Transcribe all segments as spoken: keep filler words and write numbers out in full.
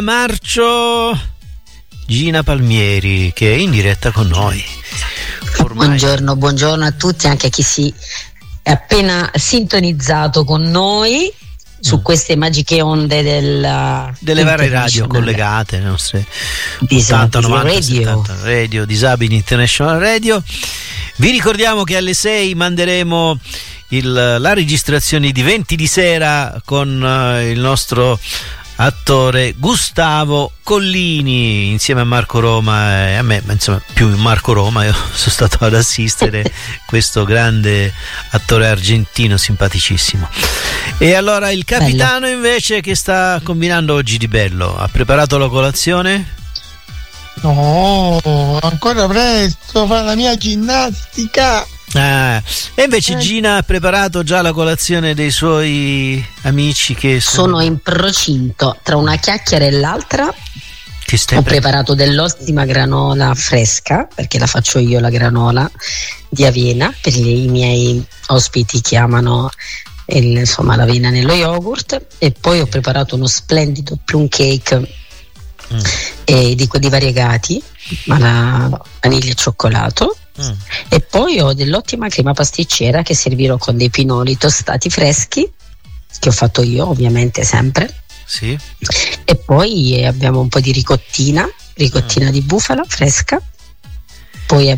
Marcio, Gina Palmieri, che è in diretta con noi. Ormai. Buongiorno, buongiorno a tutti, anche a chi si è appena sintonizzato con noi su mm. queste magiche onde del, delle varie radio collegate, le nostre ottanta, novanta, radio. settanta radio, Disabili International Radio. Vi ricordiamo che alle sei manderemo il, la registrazione di venti di sera con uh, il nostro attore Gustavo Collini insieme a Marco Roma e a me, ma insomma più Marco Roma. Io sono stato ad assistere questo grande attore argentino simpaticissimo. E allora il capitano bello. Invece che sta combinando oggi di bello? Ha preparato la colazione? No, ancora presto, fa la mia ginnastica. Ah, e invece Gina ha preparato già la colazione dei suoi amici che sono, sono in procinto tra una chiacchiera e l'altra. Che stai Ho pre- preparato dell'ottima granola fresca, perché la faccio io la granola di avena, per i miei ospiti che amano il, insomma, l'avena nello yogurt. E poi ho preparato uno splendido plum cake mm. e di quelli variegati, ma la vaniglia e cioccolato. Mm. E poi ho dell'ottima crema pasticcera che servirò con dei pinoli tostati freschi che ho fatto io, ovviamente, sempre. Sì. E poi abbiamo un po' di ricottina ricottina mm. di bufala fresca. Poi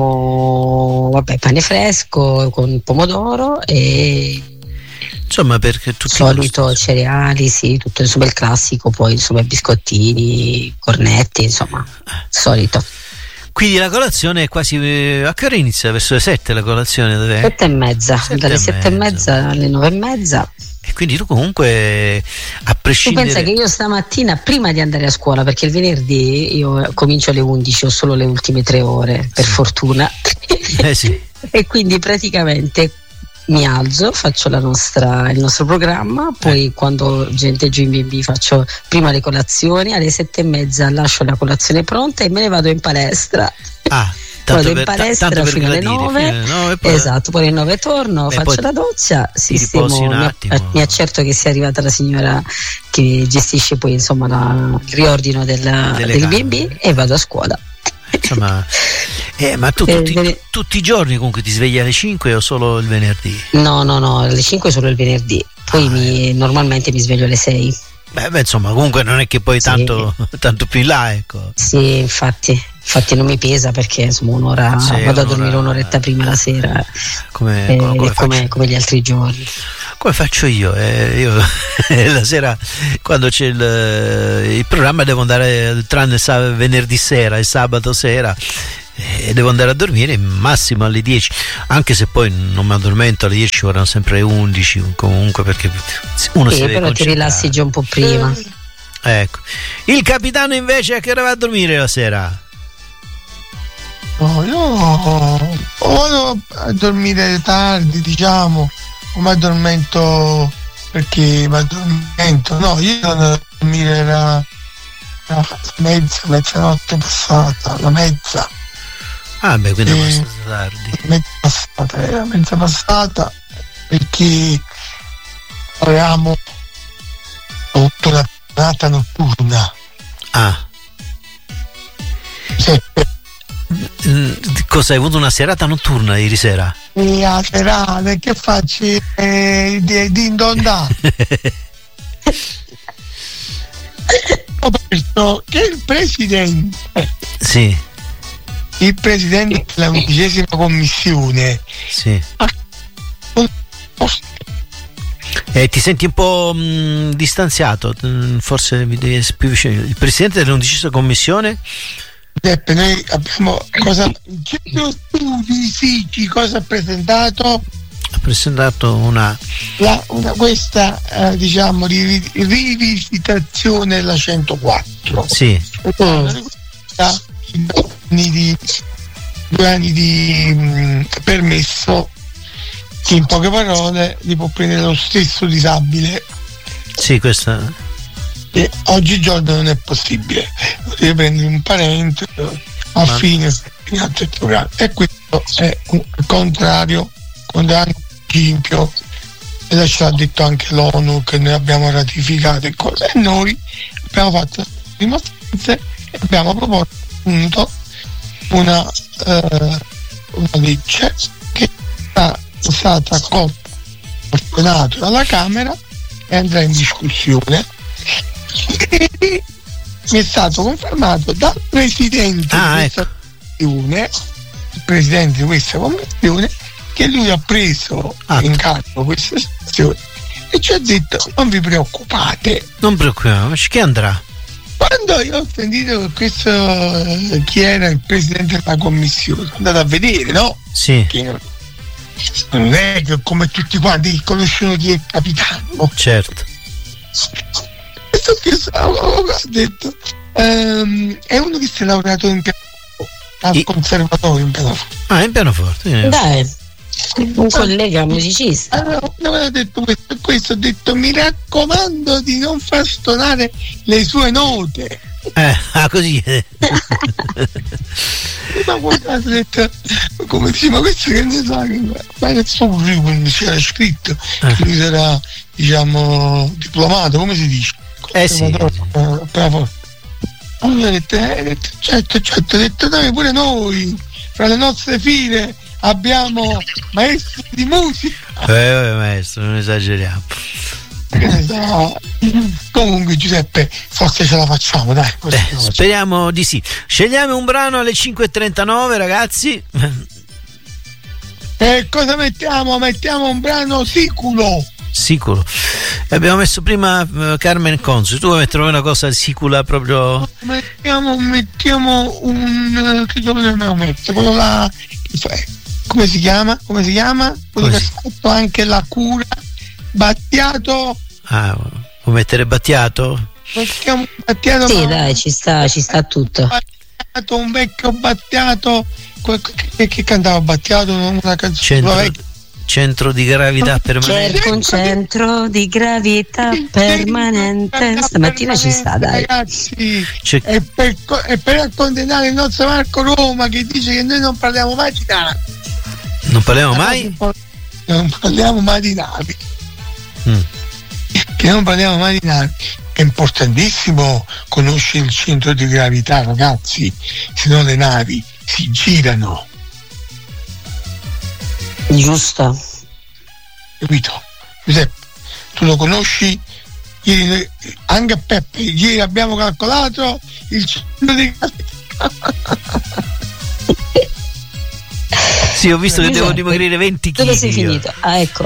abbiamo vabbè pane fresco con pomodoro e insomma perché tutti solito questo... cereali, sì, tutto insomma il classico, poi insomma biscottini, cornetti, insomma solito. Quindi la colazione è quasi a che ora inizia? Verso le sette la colazione? Dove? Sette e mezza, sette dalle e sette e mezza alle nove e mezza. E quindi tu comunque a prescindere. Tu pensa che io stamattina prima di andare a scuola, perché il venerdì io comincio alle undici, ho solo le ultime tre ore, per sì. fortuna. Eh sì. E quindi praticamente mi alzo, faccio la nostra, il nostro programma, poi eh. quando gente giù in B and B faccio prima le colazioni, alle sette e mezza lascio la colazione pronta e me ne vado in palestra. Ah, vado in palestra fino alle nove, nove poi... esatto, poi alle nove torno, Beh, faccio la doccia, sistemo, mi, mi accerto che sia arrivata la signora che gestisce poi insomma la, il riordino del, del B and B e vado a scuola. Insomma, eh, ma tu tutti, eh, tutti i giorni comunque ti svegli alle cinque o solo il venerdì? No, no, no, alle cinque solo il venerdì, poi ah, mi, eh. normalmente mi sveglio alle sei. Beh, beh, insomma, comunque non è che poi sì. tanto, tanto più in là, ecco. Sì, infatti, infatti non mi pesa perché insomma un'ora sì, vado un'ora, a dormire un'oretta prima la sera, come, eh, come, come, come gli altri giorni. Come faccio io? Eh, io la sera quando c'è il, il programma devo andare, tranne sa, venerdì sera e sabato sera, e devo andare a dormire massimo alle dieci, anche se poi non mi addormento alle dieci, vorranno sempre le undici comunque, perché uno sì, si deve però ti rilassi già un po' prima. Ecco. Il capitano invece a che ora va a dormire la sera? Oh, io vado a dormire tardi, diciamo, o mi addormento perché mi addormento, no, io vado a dormire la, la mezza, mezzanotte passata, la mezza. Ah beh, quindi è abbastanza tardi. Mezza passata, era mezza passata perché avevamo avuto una giornata notturna. Ah. Sì. Cosa hai avuto, una serata notturna ieri sera? Sì, la serata, che faccio? Eh, di, di indondà. Ho visto che il presidente sì. il presidente della undicesima commissione sì. Eh, ti senti un po' mh, distanziato, forse mi devi essere più vicino. Il presidente dell'undicesima commissione? Giuseppe, noi abbiamo cosa il centro studi Sigi cosa ha presentato? Ha presentato una, la, una questa eh, diciamo di rivisitazione della centoquattro. Sì. Mm. Di due anni di mh, permesso che in poche parole li può prendere lo stesso disabile. Sì, questa e oggigiorno non è possibile, devi prendere un parente a Ma... fine del programma, e questo è un contrario con anche principio, e ci ha detto anche l'ONU che noi abbiamo ratificato e cose, e noi abbiamo fatto dimostranze e abbiamo proposto appunto una, uh, una legge che è stata accolta al Senato dalla Camera e andrà in discussione, e mi è stato confermato dal presidente ah, di ecco. questa commissione, il presidente di questa commissione, che lui ha preso ah. in carico questa situazione e ci ha detto: non vi preoccupate, non preoccupiamoci, che andrà. Quando io ho sentito che questo eh, chi era il presidente della commissione, sono andato a vedere, no? Sì. Che non è che come tutti quanti conoscono chi è il capitano. Certo. Questo che ha detto ehm, è uno che si è laureato in pianoforte, al I... conservatorio in pianoforte. Ah, in pianoforte. Dai. Un collega musicista. Allora, ho detto questo, questo ho detto: mi raccomando di non far suonare le sue note. Eh, ah, così. Ma guarda, ho detto, come dice, ma questo che ne sa? Ma nel suo curriculum c'era scritto eh. che lui sarà, diciamo, diplomato, come si dice? Eh sì. Allora ho detto, eh, detto, certo, certo, ho detto noi pure noi, fra le nostre file abbiamo maestri di musica. Eh, maestro, non esageriamo. No. Comunque Giuseppe, forse ce la facciamo, dai. Beh, speriamo di sì. Scegliamo un brano alle cinque e trentanove, ragazzi. E cosa mettiamo? Mettiamo un brano sicuro. Sicuro. Abbiamo messo prima uh, Carmen Consoli. Tu vuoi mettere una cosa sicula proprio? Mettiamo, mettiamo un. Che dobbiamo mettere? Quello là. Come si chiama? Come si chiama? Quello che ha fatto anche la cura. Battiato. Ah, vuoi mettere Battiato? Mettiamo Battiato. Sì, dai, ci sta, ci sta tutto. Battiato, un vecchio Battiato. Che, che cantava Battiato? Una canzone. Centro, centro di gravità permanente. Cerco un centro di gravità permanente. Stamattina ci sta, dai. Ragazzi, e per, e per accontenare il nostro Marco Roma, che dice che noi non parliamo mai di navi. Non parliamo mai? Non parliamo mai di navi. Mm. Che non parliamo mai di navi. È importantissimo conoscere il centro di gravità, ragazzi, se no le navi si girano. Giusto. Capito? Giuseppe, tu lo conosci? Ieri, anche a Peppe, ieri abbiamo calcolato il centro di gravità. Sì, ho visto che devo dimagrire venti chili. Dove sei finito? Ah, ecco.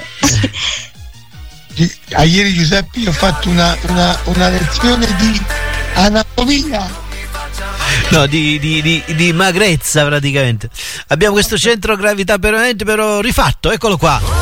A ieri Giuseppe io ho fatto una, una, una lezione di anatomia. No, di, di, di, di magrezza praticamente. Abbiamo questo centro gravità permanente però rifatto, eccolo qua.